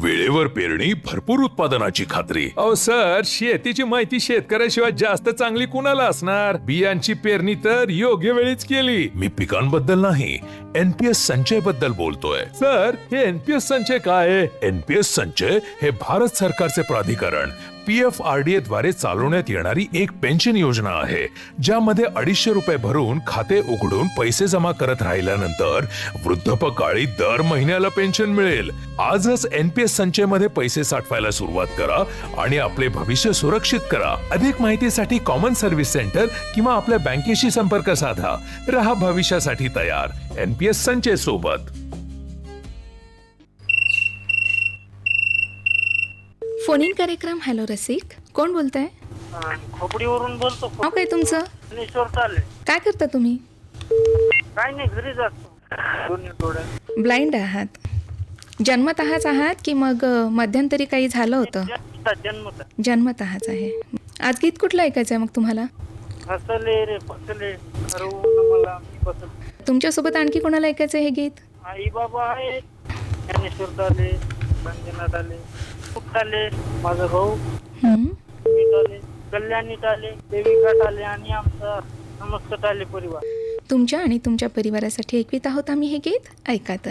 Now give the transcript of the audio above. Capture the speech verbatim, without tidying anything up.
वेळेवर पेरणी, भरपूर उत्पादनाची खात्री. अहो सर, शेतीची माहिती शेतकऱ्याशिवाय जास्त चांगली कुणाला असणार? बियांची पेरणी तर योग्य वेळीच केली. मी पिकांबद्दल नाही, एनपीएस संचय बद्दल बोलतोय. सर, हे एनपीएस संचय काय आहे? एनपीएस संचय हे भारत सरकारचे प्राधिकरण पीएफआरडीए द्वारे चालवण्यात येणारी एक पेन्शन योजना आहे, ज्यामध्ये अडीचशे रुपये भरून खाते उघडून पैसे जमा करत राहिल्यानंतर वृद्धापकाळी दर महिन्याला पेन्शन मिळेल. आजच एनपीएस संचय मध्ये पैसे साठवायला सुरुवात करा आणि आपले भविष्य सुरक्षित करा. अधिक माहितीसाठी कॉमन सर्व्हिस सेंटर किंवा आपल्या बँकेशी संपर्क साधा. रहा भविष्यासाठी तयार एनपीएस संचय सोबत. फोन इन कार्यक्रम. हॅलो रसिक, कोण बोलताय? खोपडीवरून बोलतो. नाव काय तुमचं? ज्ञानेश्वर ताले. काय करता तुम्ही? काय नाही, घरी जातो. दोन्ही डोळ्यात. ब्लाइंड आहात? जन्मत आहात आहात की मग अ, मध्यंतरी काही झालं होतं? जन्मत जन्मत आहात आहे. आज गीत कुठलं ऐकायचं आहे मग तुम्हाला? हसले रे फसले ठरवून मला मी बसत. तुमच्यासोबत आणखी कोणाला ऐकायचं आहे हे गीत? आई बाबा आहे, ज्ञानेश्वर ताले, संजना ताले, ताले, माझा भाऊ हम्म. मी ताले, कल्याणी ताले, देविका ताले आणि आमचा समस्त ताले परिवार. तुमच्या आणि तुमच्या परिवारासाठी ऐकवीत आहोत आम्ही हे गीत. ऐका तर.